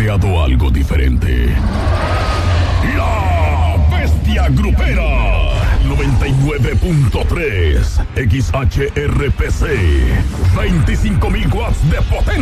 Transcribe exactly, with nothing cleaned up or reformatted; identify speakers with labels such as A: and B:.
A: creado algo diferente. La Bestia Grupera. noventa y nueve punto tres X H R P C. veinticinco mil watts de potencia.